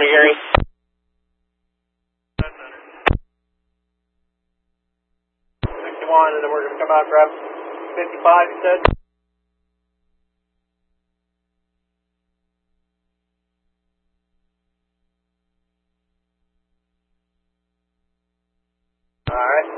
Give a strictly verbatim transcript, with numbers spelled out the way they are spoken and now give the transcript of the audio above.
me hearing? sixty-one, and then we're going to come out and grab fifty-five, you said?